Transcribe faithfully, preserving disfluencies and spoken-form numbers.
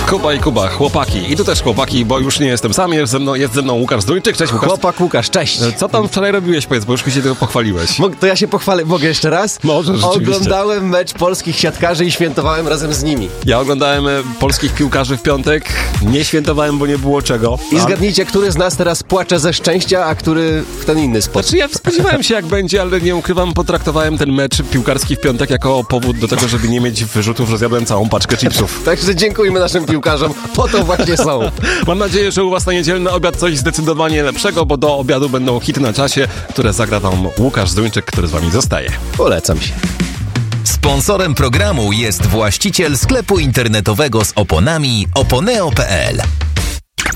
Kuba i Kuba, chłopaki. I tu też chłopaki, bo już nie jestem sam, jest ze mną, jest ze mną Łukasz Zduńczyk. Cześć Łukasz. Chłopak Łukasz, cześć. Co tam wczoraj robiłeś, powiedz, bo już mi się tego pochwaliłeś. Mog, to ja się pochwalę, mogę jeszcze raz? Może, rzeczywiście. Oglądałem mecz polskich siatkarzy i świętowałem razem z nimi. Ja oglądałem e, polskich piłkarzy w piątek, nie świętowałem, bo nie było czego. I zgadnijcie, który z nas teraz płacze ze szczęścia, a który w ten inny sposób. Znaczy ja spodziewałem się jak będzie, ale nie ukrywam, potraktowałem ten mecz piłkarski w piątek jako powód do tego, żeby nie mieć wyrzutów, że zjadłem całą paczkę chipsów. Także dziękujmy naszym piłkarzom, po to właśnie są. Mam nadzieję, że u was na niedzielny obiad coś zdecydowanie lepszego, bo do obiadu będą hity na czasie, które zagra wam Łukasz Zduńczyk, który z wami zostaje. Polecam się. Sponsorem programu jest właściciel sklepu internetowego z oponami oponeo kropka pe el.